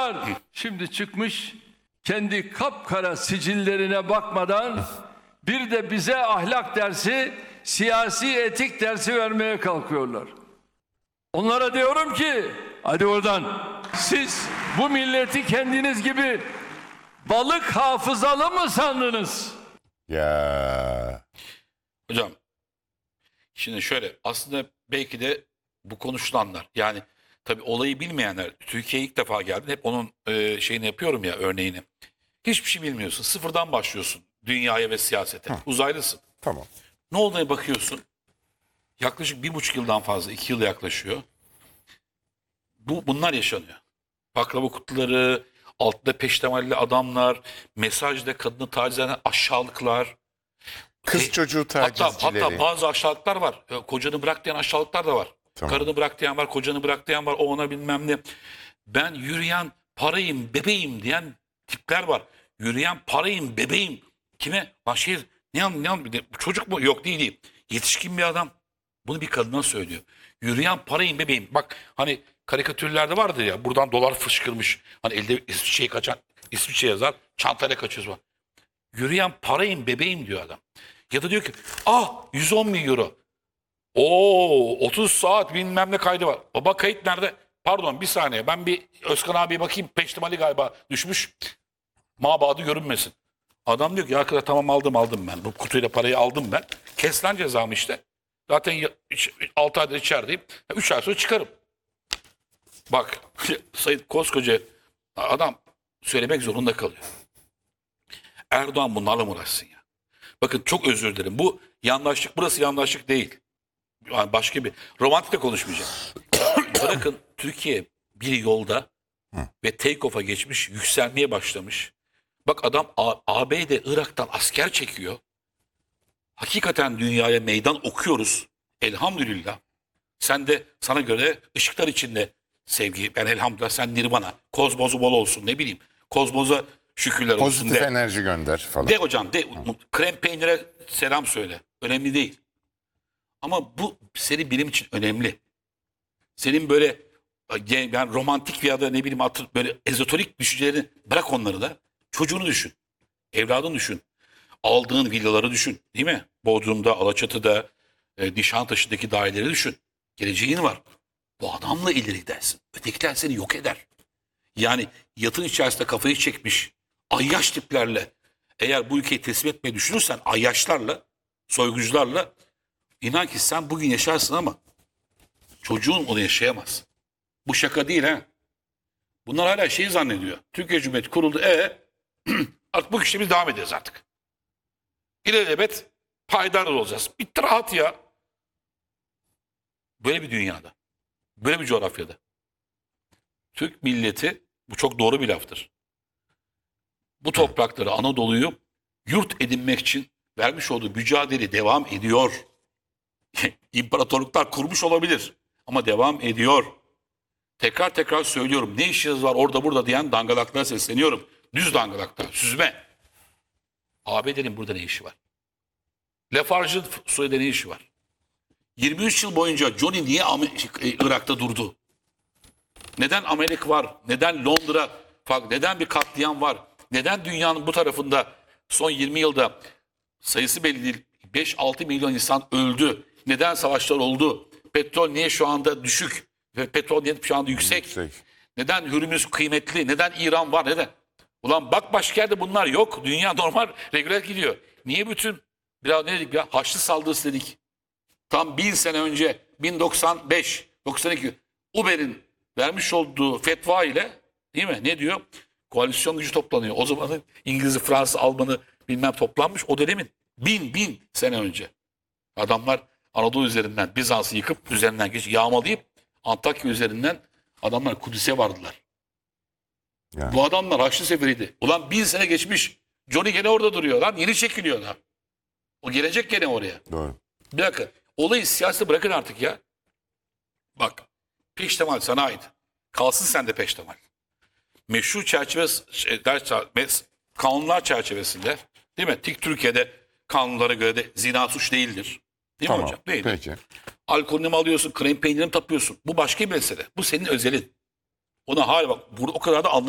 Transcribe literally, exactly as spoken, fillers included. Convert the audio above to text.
bunlar şimdi çıkmış kendi kapkara sicillerine bakmadan bir de bize ahlak dersi, siyasi etik dersi vermeye kalkıyorlar. Onlara diyorum ki hadi oradan, siz bu milleti kendiniz gibi balık hafızalı mı sandınız? Ya. Hocam şimdi şöyle, aslında belki de bu konuşulanlar, yani tabii olayı bilmeyenler, Türkiye'ye ilk defa geldin, hep onun e, şeyini yapıyorum ya, örneğini. Hiçbir şey bilmiyorsun, sıfırdan başlıyorsun dünyaya ve siyasete. Hı. Uzaylısın. Tamam. Ne olduğuna bakıyorsun. Yaklaşık bir buçuk yıldan fazla, iki yıl yaklaşıyor. Bu bunlar yaşanıyor. Baklava kutuları, altında peştemalli adamlar, mesajda kadını taciz eden aşağılıklar. Kız E, çocuğu hatta, tacizcileri. hatta bazı aşağılıklar var. E, Kocanı bırak diyen aşağılıklar da var. Tamam. Karını bırak diyen var, kocanı bırak diyen var, o ona bilmem ne. Ben yürüyen parayım, bebeğim diyen tipler var. Yürüyen parayım, bebeğim. Kime? Lan şey, ne an, ne an, çocuk mu? Yok, değil değil. Yetişkin bir adam. Bunu bir kadına söylüyor. Yürüyen parayım, bebeğim. Bak hani karikatürlerde vardı ya, buradan dolar fışkırmış. Hani elde İsviçre'ye kaçan, İsviçre yazar, çantayla kaçıyoruz var. Yürüyen parayım, bebeğim diyor adam. Ya da diyor ki ah yüz on bin euro. Oo otuz saat bilmem ne kaydı var. Baba kayıt nerede? Pardon bir saniye, ben bir Özkan abiye bakayım, peştemali galiba düşmüş. Mabadı görünmesin. Adam diyor ki ya arkadaş tamam, aldım aldım ben. Bu kutuyla parayı aldım ben. Kes lan cezamı işte. Zaten altı aydır içerideyim. üç ay sonra çıkarım. Bak Sayın koskoca adam söylemek zorunda kalıyor. Erdoğan bunlarla mı uğraşsın ya? Bakın çok özür dilerim. Bu yandaşlık, burası yandaşlık değil. Yani başka bir romantik de konuşmayacağım. Bırakın, Türkiye bir yolda ve take off'a geçmiş, yükselmeye başlamış. Bak adam A- AB'de Irak'tan asker çekiyor. Hakikaten dünyaya meydan okuyoruz. Elhamdülillah. Sen de sana göre ışıklar içinde sevgi. Ben elhamdülillah, sen nirvana. Kozmozu bol olsun, ne bileyim. Kozmoza şükürler olsun Pozitif de. enerji gönder falan. De hocam de. Krem peynire selam söyle. Önemli değil. Ama bu senin benim için önemli. Senin böyle yani romantik ya da ne bileyim atır, böyle ezoterik düşüncelerini bırak, onları da. Çocuğunu düşün. Evladını düşün. Aldığın villaları düşün. Değil mi? Bodrum'da, Alaçatı'da, e, Nişantaşı'ndaki daireleri düşün. Geleceğin var. Bu adamla ileri gidersin. Ötekiler seni yok eder. Yani yatın içerisinde kafayı çekmiş ayyaş tiplerle eğer bu ülkeyi teslim etmeyi düşünürsen, ayyaşlarla, soygucularla, inan ki sen bugün yaşarsın ama çocuğun onu yaşayamaz. Bu şaka değil ha. Bunlar hala şeyi zannediyor. Türkiye Cumhuriyeti kuruldu. E artık bu işte biz devam edeceğiz artık. İlelebet payidar olacağız. Bitti, rahat ya. Böyle bir dünyada, böyle bir coğrafyada Türk milleti, bu çok doğru bir laftır, bu toprakları, Anadolu'yu yurt edinmek için vermiş olduğu mücadele devam ediyor. İmparatorluklar kurmuş olabilir ama devam ediyor. Tekrar tekrar söylüyorum, ne işiniz var orada burada diyen dangalaklara sesleniyorum. Düz dangalaklar, süzme. A B D'nin burada ne işi var? Lafarge'ın Suriye'de ne işi var? yirmi üç yıl boyunca Johnny niye Irak'ta durdu? Neden Amerika var? Neden Londra? Neden bir katliam var? Neden dünyanın bu tarafında son yirmi yılda sayısı belli değil, beş altı milyon insan öldü? Neden savaşlar oldu? Petrol niye şu anda düşük? Ve petrol niye şu anda yüksek? Yüksek. Neden Hürmüz kıymetli? Neden İran var? Neden? Ulan bak, başka yerde bunlar yok. Dünya normal, regüler gidiyor. Niye bütün, biraz ne dedik ya, Haçlı saldırısı dedik. Tam bin sene önce, bin doksan beş doksan iki, Uber'in vermiş olduğu fetva ile, değil mi? Ne diyor? Koalisyon gücü toplanıyor. O zamanın İngiliz'i, Fransız, Almanı bilmem toplanmış. O dönemin bin bin sene önce. Adamlar Anadolu üzerinden Bizans'ı yıkıp üzerinden geç yağmalayıp Antakya üzerinden adamlar Kudüs'e vardılar. Yani. Bu adamlar Haçlı seferiydi. Ulan bin sene geçmiş. Johnny gene orada duruyor lan. Yeni çekiliyor lan. O gelecek gene oraya. Doğru. Bir dakika. Olayı siyasete bırakın artık ya. Bak. Peştemal sana ait. Kalsın sende peştemal. Meşru çerçeve şey, ders, kanunlar çerçevesinde, değil mi? Tik Türkiye'de kanunlara göre de zina suç değildir. Değil Tamam. mi hocam? Değildir. Peki. Alkolünü mi alıyorsun, krem peynirini mi tapıyorsun? Bu başka bir mesele. Bu senin özelin. Ona hala bak, burada o kadar da anlayabiliyorsun.